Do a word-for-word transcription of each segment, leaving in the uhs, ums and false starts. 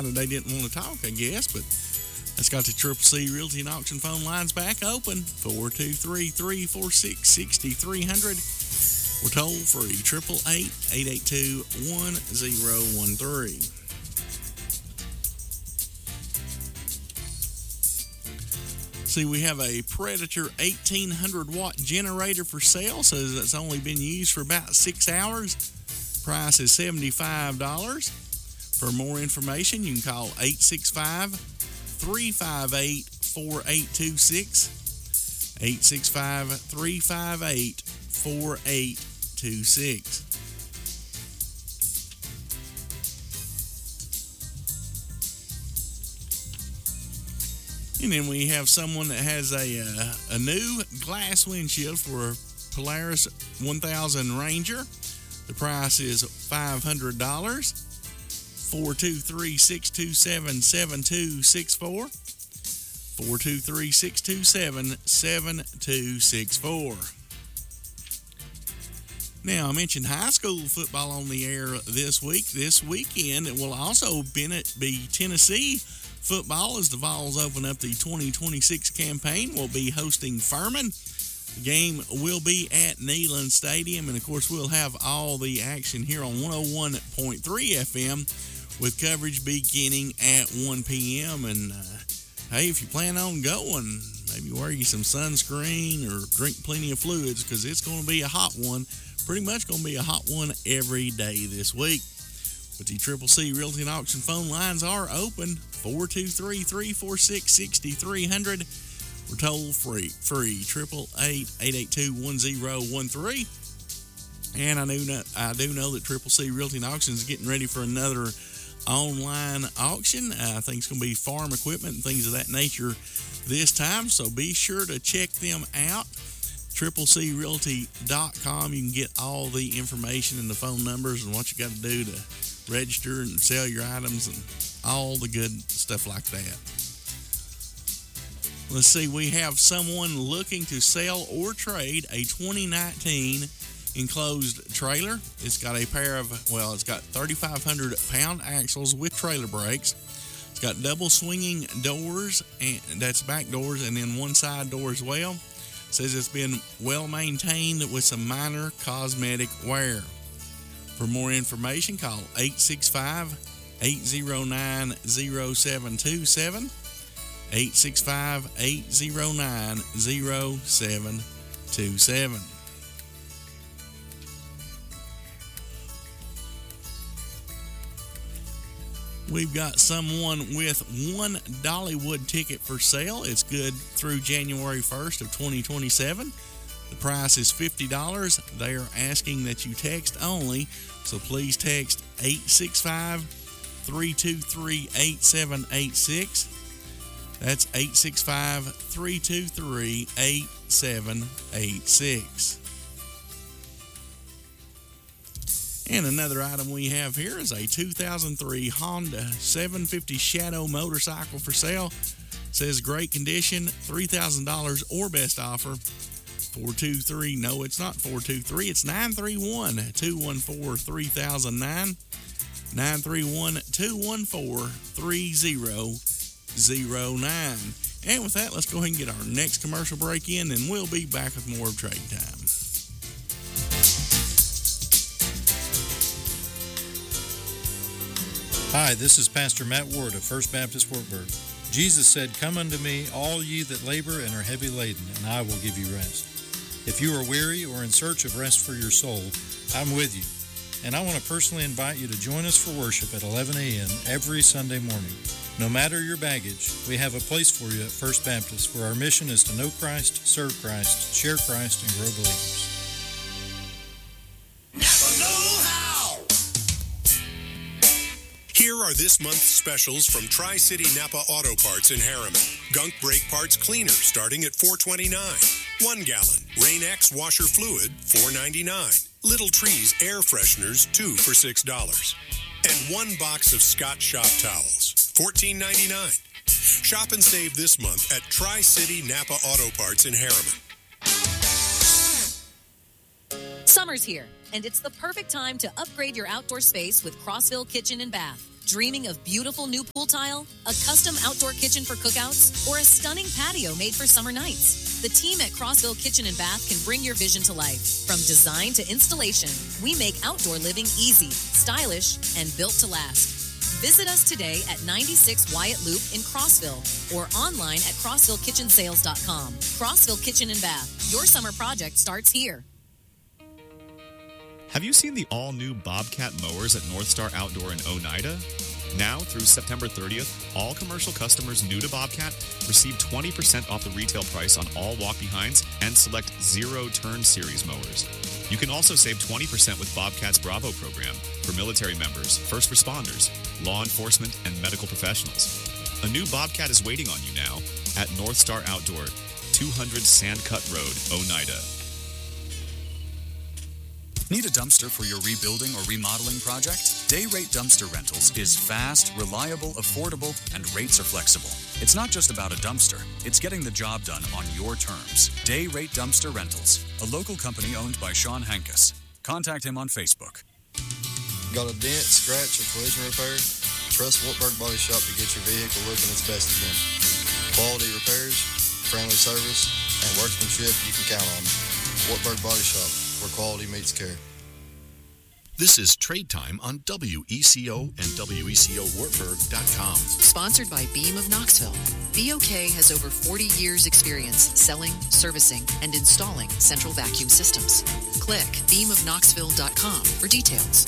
decided they didn't want to talk, I guess, but that's got the Triple C Realty and Auction phone lines back open. four two three, three four six, six three zero zero. We're toll free, eight eight eight, eight eight two, one zero one three. See, we have a Predator eighteen hundred watt generator for sale. Says it's only been used for about six hours. Price is seventy-five dollars. For more information, you can call eight six five, three five eight, four eight two six. eight six five, three five eight, four eight two six. And then we have someone that has a uh, a new glass windshield for a Polaris one thousand Ranger. The price is five hundred dollars. four two three, six two seven, seven two six four. four two three, six two seven, seven two six four. Now, I mentioned high school football on the air this week. This weekend, it will also be Tennessee football as the Vols open up the twenty twenty-six campaign. We'll be hosting Furman. The game will be at Neyland Stadium, and of course, we'll have all the action here on one oh one point three F M with coverage beginning at one p.m. And uh, hey, if you plan on going, maybe wear you some sunscreen or drink plenty of fluids because it's going to be a hot one. Pretty much going to be a hot one every day this week. But the Triple C Realty and Auction phone lines are open, four two three, three four six, six three zero zero. We're toll free, free, eight eight eight, eight eight two, one zero one three. And I do know, I do know that Triple C Realty and Auction is getting ready for another online auction. Uh, I think it's going to be farm equipment and things of that nature this time, so be sure to check them out. triple C realty dot com. You can get all the information and the phone numbers and what you got to do to register and sell your items and all the good stuff like that. Let's see, we have someone looking to sell or trade a twenty nineteen enclosed trailer. It's got a pair of, well, it's got thirty-five hundred pound axles with trailer brakes. It's got double swinging doors, and that's back doors, and then one side door as well. It says it's been well maintained with some minor cosmetic wear. For more information, call eight six five, eight zero nine, zero seven two seven. eight six five, eight zero nine, zero seven two seven. We've got someone with one Dollywood ticket for sale. It's good through January first of twenty twenty-seven. The price is fifty dollars. They are asking that you text only, so please text eight six five, three two three, eight seven eight six. That's eight six five, three two three, eight seven eight six. And another item we have here is a two thousand three Honda seven fifty Shadow motorcycle for sale. It says great condition, three thousand dollars or best offer. four two three, no, it's not four two three, it's nine three one, two one four, three thousand nine. nine three one, two one four, three zero zero nine. And with that, let's go ahead and get our next commercial break in, and we'll be back with more of Trade Time. Hi, this is Pastor Matt Ward of First Baptist Wartburg. Jesus said, "Come unto me, all ye that labor and are heavy laden, and I will give you rest." If you are weary or in search of rest for your soul, I'm with you. And I want to personally invite you to join us for worship at eleven a.m. every Sunday morning. No matter your baggage, we have a place for you at First Baptist, where our mission is to know Christ, serve Christ, share Christ, and grow believers. Never know how. Here are this month's specials from Tri-City Napa Auto Parts in Harriman. Gunk brake parts cleaner starting at four twenty-nine. One gallon Rain-X washer fluid, four ninety-nine. Little Trees air fresheners, two for six dollars. And one box of Scott Shop towels, fourteen ninety-nine. Shop and save this month at Tri-City Napa Auto Parts in Harriman. Summer's here, and it's the perfect time to upgrade your outdoor space with Crossville Kitchen and Bath. Dreaming of beautiful new pool tile, a custom outdoor kitchen for cookouts, or a stunning patio made for summer nights? The team at Crossville Kitchen and Bath can bring your vision to life. From design to installation, we make outdoor living easy, stylish, and built to last. Visit us today at ninety-six Wyatt Loop in Crossville or online at crossville kitchen sales dot com. Crossville Kitchen and Bath. Your summer project starts here. Have you seen the all-new Bobcat mowers at North Star Outdoor in Oneida? Now, through September thirtieth, all commercial customers new to Bobcat receive twenty percent off the retail price on all walk-behinds and select zero-turn series mowers. You can also save twenty percent with Bobcat's Bravo program for military members, first responders, law enforcement, and medical professionals. A new Bobcat is waiting on you now at North Star Outdoor, two hundred Sandcut Road, Oneida. Need a dumpster for your rebuilding or remodeling project? Day Rate Dumpster Rentals is fast, reliable, affordable, and rates are flexible. It's not just about a dumpster, it's getting the job done on your terms. Day Rate Dumpster Rentals, a local company owned by Sean Hankus. Contact him on Facebook. Got a dent, scratch, or collision repair? Trust Wartburg Body Shop to get your vehicle looking its best again. Quality repairs, friendly service, and workmanship you can count on. Wartburg Body Shop, where quality meets care. This is Trade Time on W E C O and W E C O Wartburg dot com. Sponsored by Beam of Knoxville. B O K has over forty years experience selling, servicing, and installing central vacuum systems. Click beam of knoxville dot com for details.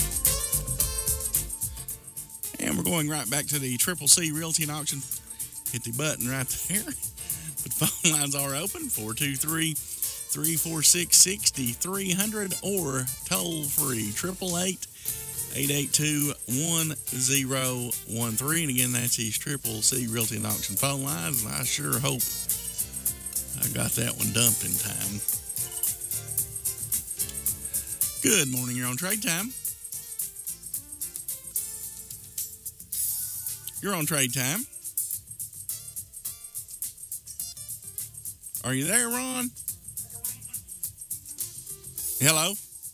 And we're going right back to the Triple C Realty and Auction. Hit the button right there. But phone lines are open, four two three, three four six, six three zero zero or toll free, eight eight eight, eight eight two, one zero one three. And again, that's his Triple C Realty and Auction phone lines. And I sure hope I got that one dumped in time. Good morning, you're on Trade Time. You're on Trade Time. Are you there, Ron? Hello?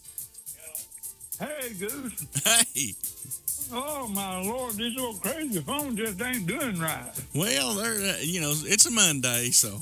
Hey, Goose. Hey. Oh, my Lord, this old crazy phone just ain't doing right. Well, there, uh, you know, it's a Monday, so.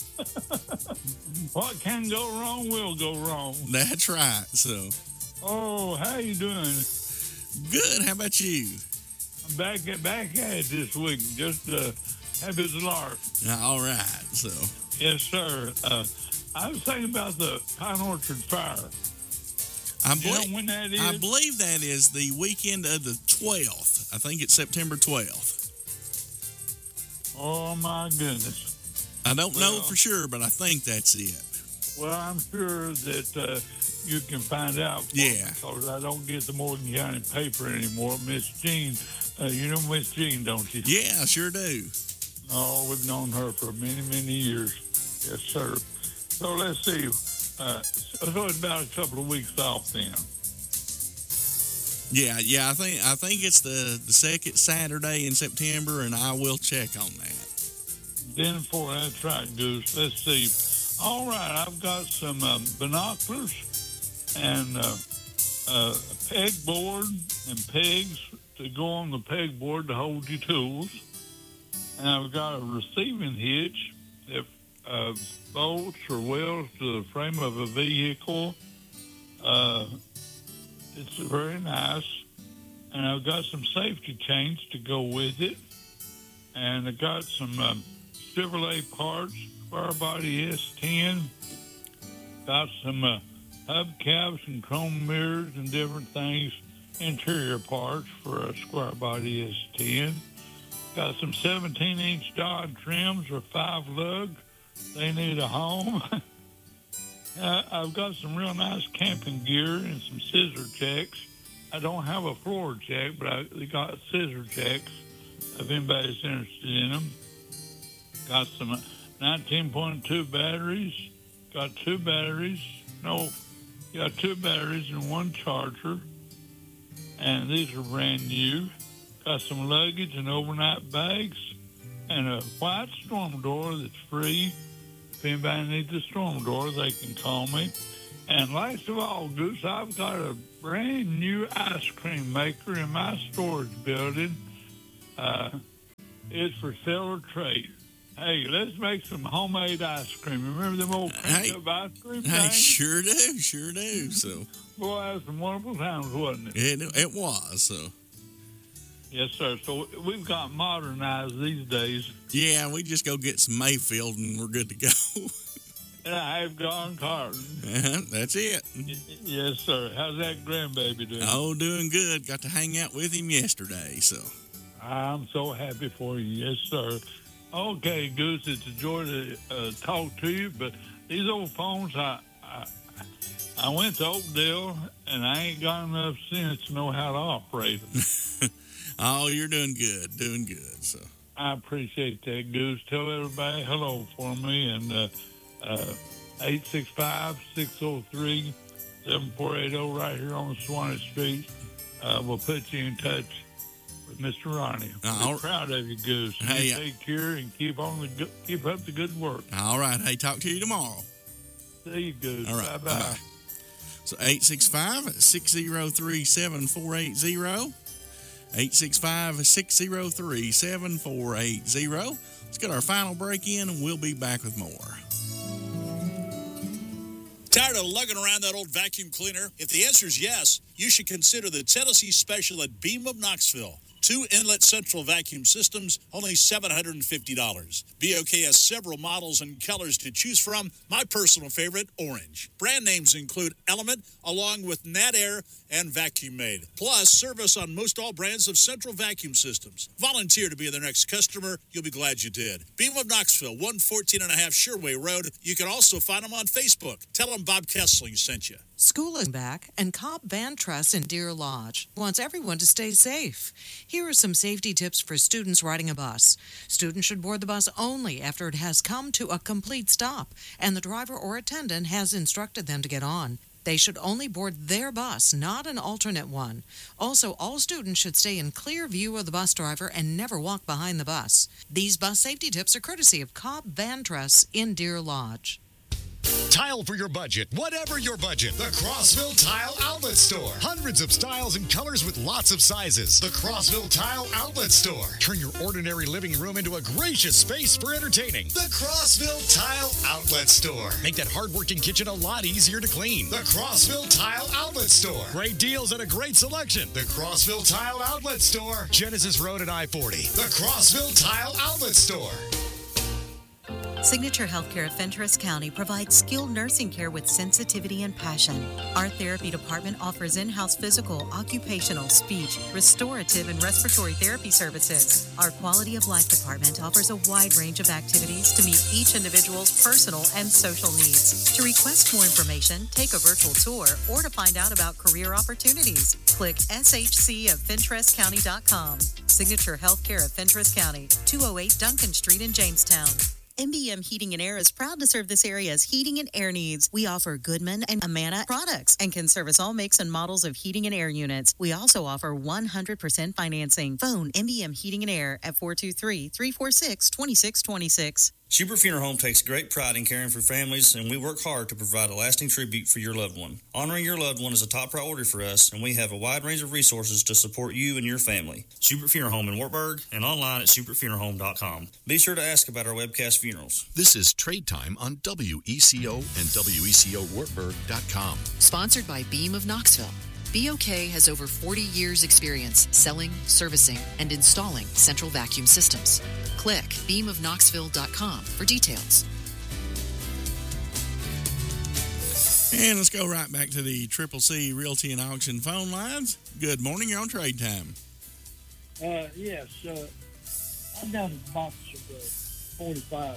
What can go wrong will go wrong. That's right, so. Oh, how you doing? Good, how about you? I'm back at, back at it this week, just uh, happy as a lark. All right, so. Yes, sir. Uh, I was thinking about the Pine Orchard Fire. I, you believe, know when that is? I believe that is the weekend of the twelfth. I think it's September twelfth. Oh, my goodness. I don't well, know for sure, but I think that's it. Well, I'm sure that uh, you can find out. Yeah. Because I don't get the Morgan County paper anymore. Miss Jean, uh, you know Miss Jean, don't you? Yeah, I sure do. Oh, we've known her for many, many years. Yes, sir. So let's see. Uh, so it's about a couple of weeks off then. Yeah, yeah. I think I think it's the, the second Saturday in September, and I will check on that. Then for that's right, Goose. Let's see. All right, I've got some um, binoculars and uh, uh, a pegboard and pegs to go on the pegboard to hold your tools. And I've got a receiving hitch that uh, bolts or welds to the frame of a vehicle. Uh, it's very nice. And I've got some safety chains to go with it. And I've got some um, Chevrolet parts, Square Body S ten. Got some uh, hubcaps and chrome mirrors and different things, interior parts for a Square Body S ten. Got some seventeen-inch Dodge trims or five lug. They need a home. uh, I've got some real nice camping gear and some scissor checks. I don't have a floor check, but I got scissor checks if anybody's interested in them. Got some nineteen point two batteries. Got two batteries. No, got two batteries and one charger. And these are brand new. Got some luggage and overnight bags and a white storm door that's free. If anybody needs a storm door, they can call me. And last of all, Goose, I've got a brand new ice cream maker in my storage building. uh, it's for sale or trade. Hey, let's make some homemade ice cream. Remember them old Hey, cream ice cream hey, things? sure do, sure do. So, Boy, that was some wonderful times, wasn't it? it, it was. So, Yes, sir. So we've got modernized these days. yeah, we just go get some Mayfield and we're good to go. And I have gone carton. Uh-huh, that's it. Y- Yes, sir. How's that grandbaby doing? Oh, doing good. Got to hang out with him yesterday. So, I'm so happy for you. Yes, sir. Okay, Goose, it's a joy to uh, talk to you, but these old phones, I, I I went to Oakdale, and I ain't got enough sense to know how to operate them. oh, you're doing good, doing good. So, I appreciate that, Goose. Tell everybody hello for me, and uh, uh, eight six five, six oh three, seven four eight oh right here on Swanee Street. Uh, we'll put you in touch with Mister Ronnie. Uh, We're proud of you, Goose. Hey, you uh, take care and keep on the go- keep up the good work. all right. Hey, talk to you tomorrow. See you, Goose. All right. Bye-bye. Bye-bye. So, eight six five, six oh three, seven four eight oh. eight six five, six oh three, seven four eight oh. Let's get our final break in, and we'll be back with more. Tired of lugging around that old vacuum cleaner? If the answer is yes, you should consider the Tennessee special at Beam of Knoxville. Two inlet central vacuum systems, only seven hundred fifty dollars. B O K has several models and colors to choose from. My personal favorite, orange. Brand names include Element, along with Nat Air and Vacuum Made. Plus, service on most all brands of central vacuum systems. Volunteer to be their next customer. You'll be glad you did. Beam of Knoxville, one fourteen and a half Sherway Road. You can also find them on Facebook. Tell them Bob Kessling sent you. School is back, and Cobb Van Trust in Deer Lodge wants everyone to stay safe. Here are some safety tips for students riding a bus. Students should board the bus only after it has come to a complete stop, and the driver or attendant has instructed them to get on. They should only board their bus, not an alternate one. Also, all students should stay in clear view of the bus driver and never walk behind the bus. These bus safety tips are courtesy of Cobb Van Trust in Deer Lodge. Tile for your budget, whatever your budget. The Crossville Tile Outlet Store. Hundreds of styles and colors with lots of sizes. The Crossville Tile Outlet Store. Turn your ordinary living room into a gracious space for entertaining. The Crossville Tile Outlet Store. Make that hardworking kitchen a lot easier to clean. The Crossville Tile Outlet Store. Great deals and a great selection. The Crossville Tile Outlet Store. Genesis Road at I forty. The Crossville Tile Outlet Store. Signature Healthcare of Fentress County provides skilled nursing care with sensitivity and passion. Our therapy department offers in-house physical, occupational, speech, restorative, and respiratory therapy services. Our quality of life department offers a wide range of activities to meet each individual's personal and social needs. To request more information, take a virtual tour, or to find out about career opportunities, click S H C of Fentress County dot com. Signature Healthcare of Fentress County, two oh eight Duncan Street in Jamestown. M B M Heating and Air is proud to serve this area's heating and air needs. We offer Goodman and Amana products and can service all makes and models of heating and air units. We also offer one hundred percent financing. Phone M B M Heating and Air at four two three, three four six, two six two six. Schubert Funeral Home takes great pride in caring for families, and we work hard to provide a lasting tribute for your loved one. Honoring your loved one is a top priority for us, and we have a wide range of resources to support you and your family. Schubert Funeral Home in Wartburg and online at schubert funeral home dot com. Be sure to ask about our webcast funerals. This is Trade Time on W E C O and W E C O Wartburg dot com. Sponsored by Beam of Knoxville. B O K has over forty years experience selling, servicing, and installing central vacuum systems. Click beam of knoxville dot com for details. And let's go right back to the Triple C Realty and Auction phone lines. Good morning, you're on Trade Time. Uh, yes, uh, I've got a box of uh, forty-five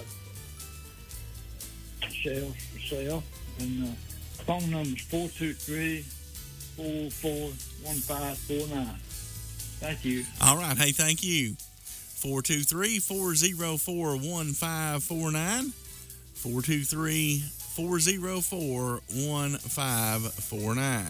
shells for sale, and uh, phone number is four two three, four four one five four nine. Thank you. All right, hey, thank you. four two three, four oh four, one five four nine. four two three, four oh four, one five four nine.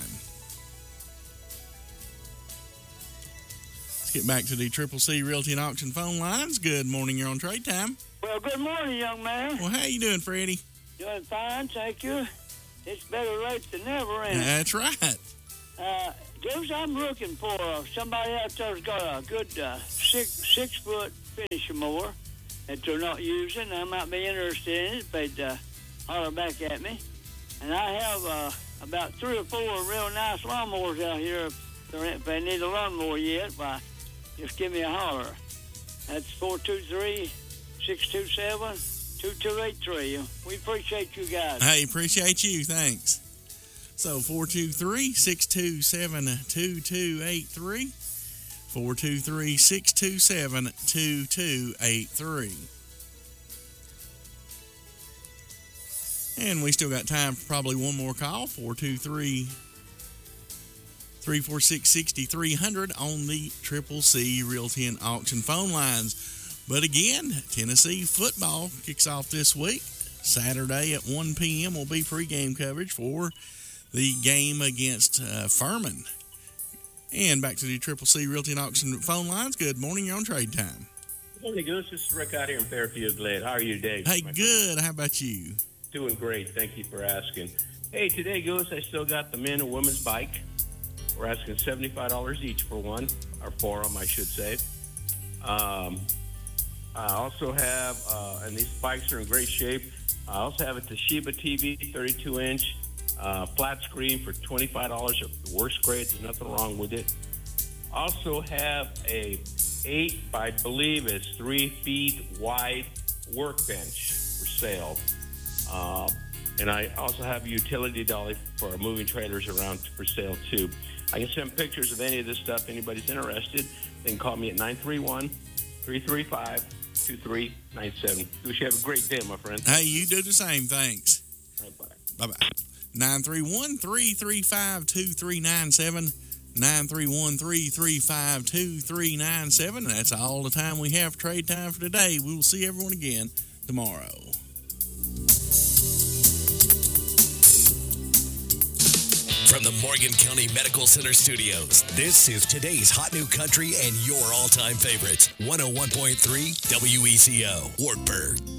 Let's get back to the Triple C Realty and Auction phone lines. Good morning, you're on Trade Time. Well, good morning, young man. Well, how you doing, Freddie? Doing fine, thank you. It's better late than never, ain't it? That's right. Uh, Goose, I'm looking for uh, somebody out there's got a good uh, six six foot finisher mower that they're not using. I might be interested in it, but uh, holler back at me. And I have uh, about three or four real nice lawnmowers out here. If they're- if they need a lawnmower yet, why, just give me a holler. That's four two three, six two seven, two two eight three. We appreciate you guys. Hey, appreciate you. Thanks. So four two three, six two seven, two two eight three. four two three, six two seven, two two eight three. And we still got time for probably one more call. four two three, three four six, six three zero zero on the Triple C Realty and Auction phone lines. But again, Tennessee football kicks off this week. Saturday at one p.m. will be pregame coverage for the game against uh, Furman. And back to the Triple C Realty and Auction phone lines. Good morning. You're on Trade Time. Good morning, Goose. This is Rick out here in Fairfield Glade. How are you today? Hey, good. How about you? Doing great. Thank you for asking. Hey, today, Goose, I still got the men and women's bike. We're asking seventy-five dollars each for one, or for them, I should say. Um, I also have, uh, and these bikes are in great shape, I also have a Toshiba T V, thirty-two inch, uh, flat screen for twenty-five dollars. The worst grade, there's nothing wrong with it. Also have a eight by, I believe it's three feet wide workbench for sale. Uh, and I also have a utility dolly for moving trailers around for sale too. I can send pictures of any of this stuff. Anybody's interested, they can call me at nine three one, three three five, two three nine seven. Wish you have a great day, my friend. Hey, you do the same. Thanks. Bye-bye. Bye-bye. nine three one, three three five, two three nine seven. nine three one, three three five, two three nine seven. That's all the time we have for Trade Time for today. We will see everyone again tomorrow. From the Morgan County Medical Center Studios, this is today's Hot New Country and your all-time favorites. one oh one point three W E C O, Wartburg.